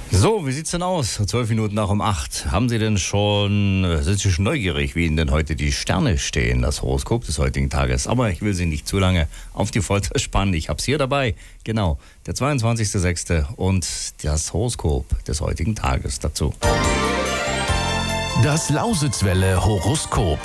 So, wie sieht's denn aus? 12 Minuten nach um 8. Sind Sie schon neugierig, wie Ihnen denn heute die Sterne stehen, das Horoskop des heutigen Tages? Aber ich will Sie nicht zu lange auf die Folter spannen. Ich hab's hier dabei. Genau, der 22.06. und das Horoskop des heutigen Tages dazu. Das Lausitzwelle Horoskop.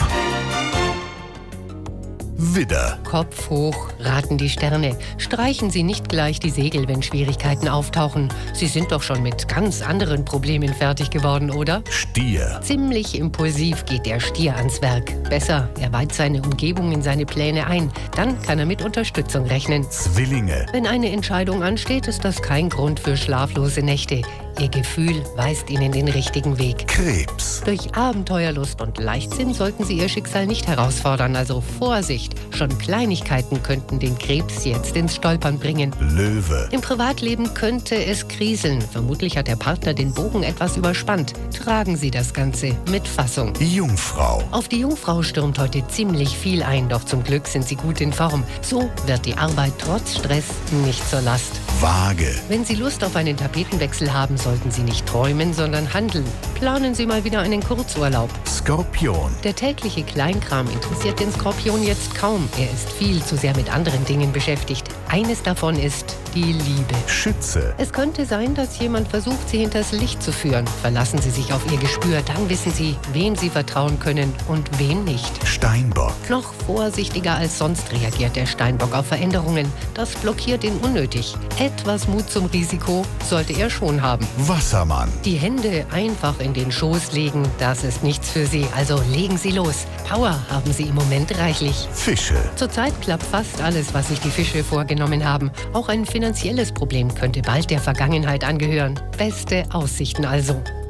Widder. Kopf hoch, raten die Sterne. Streichen Sie nicht gleich die Segel, wenn Schwierigkeiten auftauchen. Sie sind doch schon mit ganz anderen Problemen fertig geworden, oder? Stier. Ziemlich impulsiv geht der Stier ans Werk. Besser, er weiht seine Umgebung in seine Pläne ein. Dann kann er mit Unterstützung rechnen. Zwillinge. Wenn eine Entscheidung ansteht, ist das kein Grund für schlaflose Nächte. Ihr Gefühl weist Ihnen den richtigen Weg. Krebs. Durch Abenteuerlust und Leichtsinn sollten Sie Ihr Schicksal nicht herausfordern, also Vorsicht. Schon Kleinigkeiten könnten den Krebs jetzt ins Stolpern bringen. Löwe. Im Privatleben könnte es kriseln. Vermutlich hat der Partner den Bogen etwas überspannt. Tragen Sie das Ganze mit Fassung. Jungfrau. Auf die Jungfrau stürmt heute ziemlich viel ein, doch zum Glück sind Sie gut in Form. So wird die Arbeit trotz Stress nicht zur Last. Waage. Wenn Sie Lust auf einen Tapetenwechsel haben, sollten Sie nicht träumen, sondern handeln. Planen Sie mal wieder einen Kurzurlaub. Skorpion. Der tägliche Kleinkram interessiert den Skorpion jetzt kaum. Er ist viel zu sehr mit anderen Dingen beschäftigt. Eines davon ist die Liebe. Schütze. Es könnte sein, dass jemand versucht, Sie hinters Licht zu führen. Verlassen Sie sich auf Ihr Gespür, dann wissen Sie, wem Sie vertrauen können und wem nicht. Steinbock. Noch vorsichtiger als sonst reagiert der Steinbock auf Veränderungen. Das blockiert ihn unnötig. Etwas Mut zum Risiko sollte er schon haben. Wassermann. Die Hände einfach in den Schoß legen, das ist nichts für Sie. Also legen Sie los. Power haben Sie im Moment reichlich. Fische. Zurzeit klappt fast alles, was sich die Fische vorgenommen haben. Auch ein finanzielles Problem könnte bald der Vergangenheit angehören. Beste Aussichten also.